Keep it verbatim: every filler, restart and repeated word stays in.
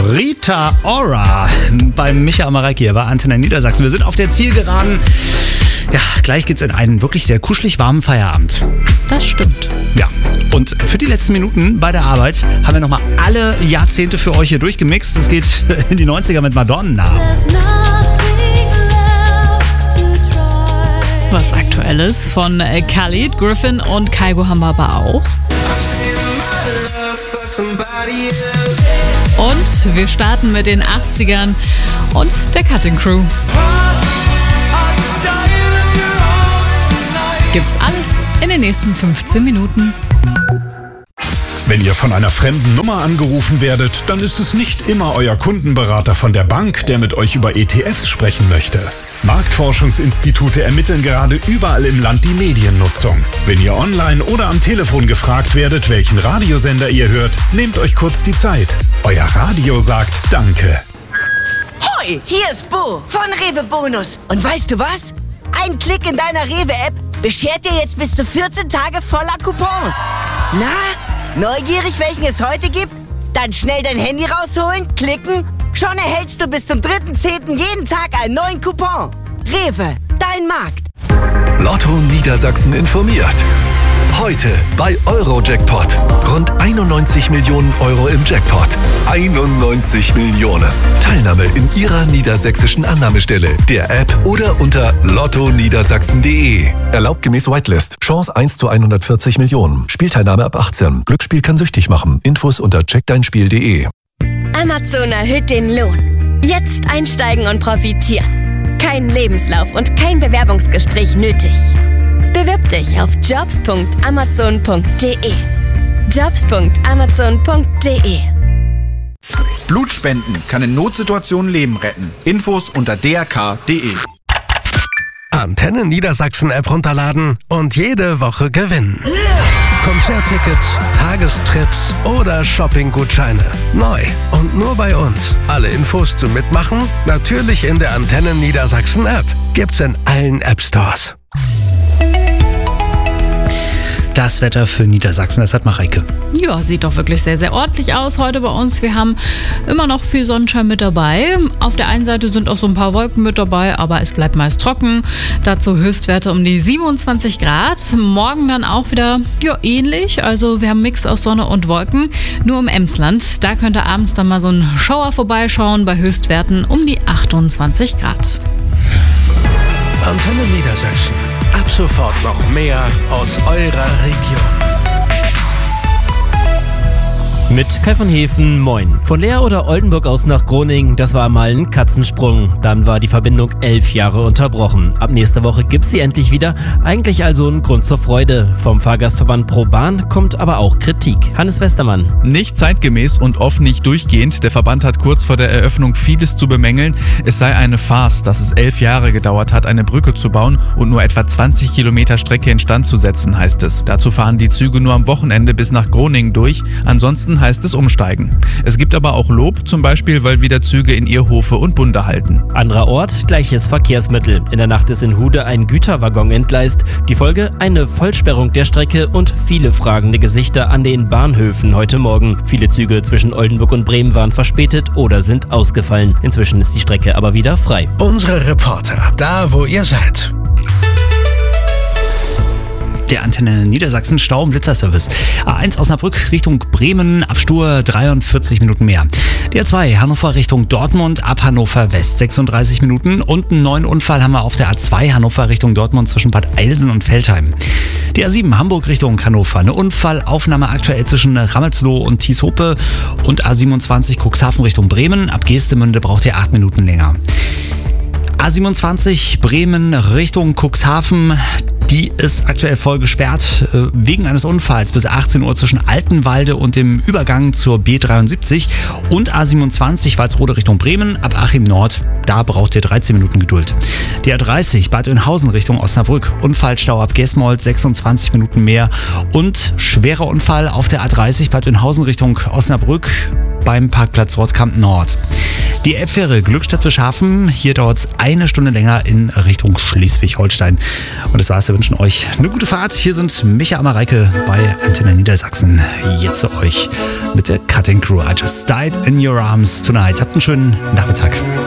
Rita Ora beim Micha Mareike hier bei Antenne Niedersachsen. Wir sind auf der Zielgeraden. Ja, gleich geht's in einen wirklich sehr kuschelig warmen Feierabend. Das stimmt. Ja, und für die letzten Minuten bei der Arbeit haben wir nochmal alle Jahrzehnte für euch hier durchgemixt. Es geht in die neunziger mit Madonna. Was Aktuelles von Khalid, Griffin und Kygo haben wir aber auch. Und wir starten mit den achtzigern und der Cutting Crew. Gibt's alles in den nächsten fünfzehn Minuten. Wenn ihr von einer fremden Nummer angerufen werdet, dann ist es nicht immer euer Kundenberater von der Bank, der mit euch über E T Fs sprechen möchte. Marktforschungsinstitute ermitteln gerade überall im Land die Mediennutzung. Wenn ihr online oder am Telefon gefragt werdet, welchen Radiosender ihr hört, nehmt euch kurz die Zeit. Euer Radio sagt Danke. Hoi, hier ist Bo von Rewe Bonus. Und weißt du was? Ein Klick in deiner Rewe-App beschert dir jetzt bis zu vierzehn Tage voller Coupons. Na, neugierig, welchen es heute gibt? Dann schnell dein Handy rausholen, klicken. Schon erhältst du bis zum dritten zehnten jeden Tag einen neuen Coupon. Rewe, dein Markt. Lotto Niedersachsen informiert. Heute bei Eurojackpot. Rund einundneunzig Millionen Euro im Jackpot. einundneunzig Millionen. Teilnahme in Ihrer niedersächsischen Annahmestelle, der App oder unter lotto niedersachsen punkt de. Erlaubt gemäß Whitelist. Chance eins zu hundertvierzig Millionen. Spielteilnahme ab achtzehn. Glücksspiel kann süchtig machen. Infos unter check dein spiel punkt de. Amazon erhöht den Lohn. Jetzt einsteigen und profitieren. Kein Lebenslauf und kein Bewerbungsgespräch nötig. Bewirb dich auf jobs punkt amazon punkt de. jobs punkt amazon punkt de. Blutspenden kann in Notsituationen Leben retten. Infos unter d r k punkt de. Antenne Niedersachsen App runterladen und jede Woche gewinnen. Konzerttickets, Tagestrips oder Shoppinggutscheine. Neu und nur bei uns. Alle Infos zum Mitmachen natürlich in der Antenne Niedersachsen App. Gibt's in allen App Stores. Das Wetter für Niedersachsen, das hat Mareike. Ja, sieht doch wirklich sehr, sehr ordentlich aus heute bei uns. Wir haben immer noch viel Sonnenschein mit dabei. Auf der einen Seite sind auch so ein paar Wolken mit dabei, aber es bleibt meist trocken. Dazu Höchstwerte um die siebenundzwanzig Grad. Morgen dann auch wieder ja, ähnlich. Also wir haben einen Mix aus Sonne und Wolken. Nur im Emsland, da könnte abends dann mal so ein Schauer vorbeischauen bei Höchstwerten um die achtundzwanzig Grad. Antenne Niedersachsen. Ab sofort noch mehr aus eurer Region. Mit Kai von Hefen, moin. Von Leer oder Oldenburg aus nach Groningen, das war mal ein Katzensprung. Dann war die Verbindung elf Jahre unterbrochen. Ab nächster Woche gibt's sie endlich wieder. Eigentlich also ein Grund zur Freude. Vom Fahrgastverband ProBahn kommt aber auch Kritik. Hannes Westermann. Nicht zeitgemäß und oft nicht durchgehend. Der Verband hat kurz vor der Eröffnung vieles zu bemängeln. Es sei eine Farce, dass es elf Jahre gedauert hat, eine Brücke zu bauen und nur etwa zwanzig Kilometer Strecke instand zu setzen, heißt es. Dazu fahren die Züge nur am Wochenende bis nach Groningen durch. Ansonsten heißt es umsteigen. Es gibt aber auch Lob, zum Beispiel, weil wieder Züge in Ehrhofe und Bunde halten. Anderer Ort, gleiches Verkehrsmittel. In der Nacht ist in Hude ein Güterwaggon entgleist. Die Folge, eine Vollsperrung der Strecke und viele fragende Gesichter an den Bahnhöfen heute Morgen. Viele Züge zwischen Oldenburg und Bremen waren verspätet oder sind ausgefallen. Inzwischen ist die Strecke aber wieder frei. Unsere Reporter, da wo ihr seid. Der Antenne Niedersachsen Stau- und Blitzerservice. A eins Osnabrück Richtung Bremen, ab Stur dreiundvierzig Minuten mehr. Die A zwei Hannover Richtung Dortmund, ab Hannover West sechsunddreißig Minuten. Und einen neuen Unfall haben wir auf der A zwei Hannover Richtung Dortmund zwischen Bad Eilsen und Veltheim. Die A sieben Hamburg Richtung Hannover. Eine Unfallaufnahme aktuell zwischen Rammelsloh und Tieshope. Und A siebenundzwanzig Cuxhaven Richtung Bremen, ab Geestemünde braucht ihr acht Minuten länger. A siebenundzwanzig Bremen Richtung Cuxhaven. Die ist aktuell voll gesperrt äh, wegen eines Unfalls bis achtzehn Uhr zwischen Altenwalde und dem Übergang zur B dreiundsiebzig und A siebenundzwanzig Walsrode Richtung Bremen ab Achim Nord. Da braucht ihr dreizehn Minuten Geduld. Die A dreißig Bad Oeynhausen Richtung Osnabrück. Unfallstau ab Gesmold sechsundzwanzig Minuten mehr und schwerer Unfall auf der A dreißig Bad Oeynhausen Richtung Osnabrück beim Parkplatz Rottkamp Nord. Die Elbfähre Glückstadt zu Schafen, hier dauert es eine Stunde länger in Richtung Schleswig-Holstein. Und das war's, wir wünschen euch eine gute Fahrt. Hier sind Micha Amareike bei Antenne Niedersachsen. Jetzt zu euch mit der Cutting Crew. I just died in your arms tonight. Habt einen schönen Nachmittag.